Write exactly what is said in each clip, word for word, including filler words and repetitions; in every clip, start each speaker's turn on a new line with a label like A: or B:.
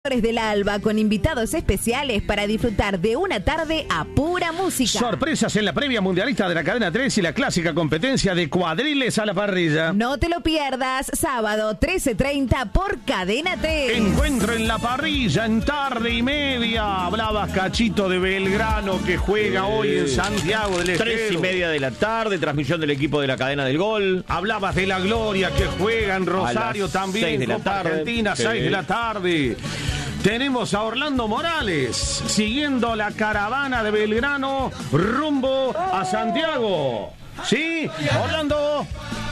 A: Flores del Alba con invitados especiales para disfrutar de una tarde a pura música.
B: Sorpresas en la previa mundialista de la cadena tres y la clásica competencia de cuadriles a la parrilla.
A: No te lo pierdas, sábado trece treinta por Cadena tres.
B: Encuentro en la parrilla en tarde y media. Hablabas, Cachito, de Belgrano que juega hoy en Santiago del Estero.
C: Tres y media de la tarde, transmisión del equipo de la cadena del gol.
B: Hablabas de la Gloria que juega en Rosario también.
C: seis de la
B: Copa
C: tarde.
B: Argentina,
C: Sí.
B: seis de la tarde. Tenemos a Orlando Morales siguiendo la caravana de Belgrano rumbo a Santiago. ¿Sí? Orlando.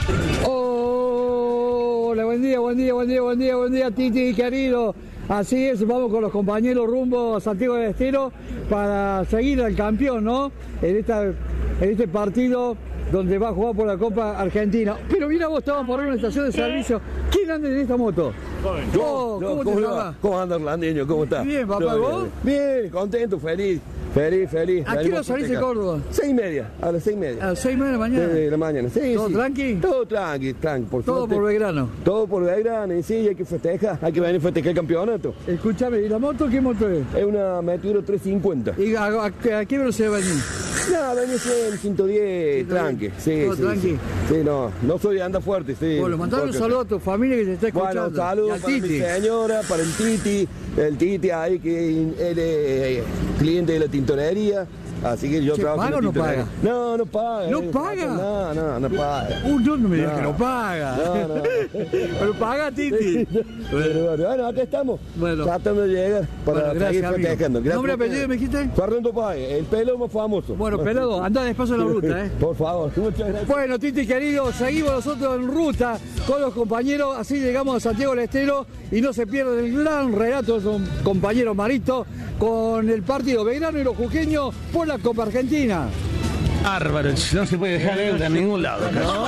D: Hola, buen día, buen día, buen día, buen día, buen día, Titi, querido. Así es, vamos con los compañeros rumbo a Santiago del Estero para seguir al campeón, ¿no? En, esta, en este partido donde va a jugar por la Copa Argentina. Pero mira vos, estabas por una estación de servicio. ¿Quién anda en esta moto?
E: Yo,
D: Oh,
E: no,
D: ¿Cómo
E: ¿cómo
D: te
E: va?
D: llamas?
E: ¿Cómo anda, Orlandinho? ¿Cómo está?
D: Bien, papá,
E: No,
D: ¿vos?
E: Bien, bien, contento, feliz, feliz, feliz.
D: ¿A qué hora salís de Córdoba?
E: Seis y media, a las seis y media.
D: A las seis y media de la mañana.
E: De la mañana, sí,
D: ¿Todo
E: sí.
D: tranqui?
E: Todo tranqui, tranqui, por
D: Todo
E: suerte.
D: por Belgrano.
E: Todo por Belgrano, y sí, hay que festejar, hay que venir a festejar el campeonato.
D: Escúchame, ¿y la moto qué moto es?
E: Es una Meteoro trescientos cincuenta.
D: ¿Y a, a- a qué velocidad va a venir?
E: No, venía cien, ciento diez, tranqui, sí,
D: ¿Todo
E: sí,
D: tranqui?
E: sí. Sí, no, no soy de anda fuerte, sí.
D: Bueno, mandale un
E: Porque-
D: saludo a tu familia que te está escuchando.
E: Bueno, saludos
D: Y al
E: para mi
D: Titi.
E: señora, para el Titi, el Titi ahí que él es eh, cliente de la tintorería, así que yo
D: Che,
E: trabajo en
D: ¿paga
E: la
D: o no
E: tintorería.
D: paga?
E: No, no paga.
D: ¿No
E: eh,
D: paga?
E: No, no, no paga.
D: Uh, no, no me digas
E: No.
D: que no paga.
E: No, no.
D: Pero paga, Titi.
E: Pero bueno, bueno, acá estamos,
D: Bueno.
E: tratando de llegar para
D: Bueno, gracias,
E: seguir
D: amigo.
E: festejando. Gracias
D: ¿Nombre y
E: por
D: apellido
E: todo.
D: me dijiste?
E: Fernando Páez, el pelo más famoso.
D: Bueno, pelado, anda despacio en la ruta, ¿eh?
E: Por favor, muchas gracias.
D: Bueno, Titi querido, seguimos nosotros en ruta con los compañeros, así llegamos a Santiago del Estero y no se pierden el gran relato de su compañero Marito con el partido Belgrano y los jujeños por la Copa Argentina.
B: Bárbaro, no se puede dejar deuda en ningún lado. No,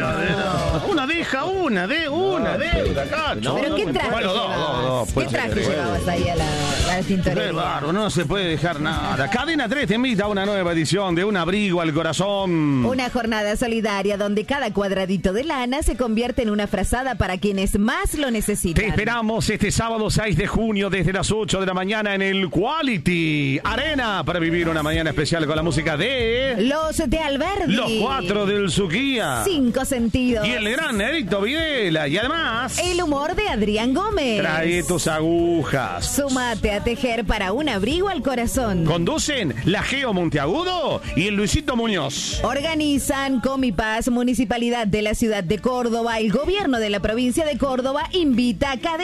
B: no, una deja, una, de una deuda, Cacho.
A: ¿Pero qué traje
B: Bueno, dos, dos, dos.
A: ¿Qué
B: puede ser.
A: traje llevabas ahí a la, a la
B: Qué
A: tintorería?
B: bárbaro, no se puede dejar nada. Cadena tres te invita a una nueva edición de Un Abrigo al Corazón.
A: Una jornada solidaria donde cada cuadradito de lana se convierte en una frazada para quienes más lo necesitan.
B: Te esperamos este sábado seis de junio desde las ocho de la mañana en el Quality Arena para vivir una mañana especial con la música de
A: Los de Alberdi.
B: Los Cuatro del Suquía
A: Cinco sentidos.
B: y el gran Nerito Videla. Y además,
A: El humor de Adrián Gómez.
B: trae tus agujas.
A: Súmate a tejer para un abrigo al corazón.
B: Conducen la Geo Monteagudo y el Luisito Muñoz.
A: Organizan Comipaz, Municipalidad de la Ciudad de Córdoba. El gobierno de la provincia de Córdoba invita a cada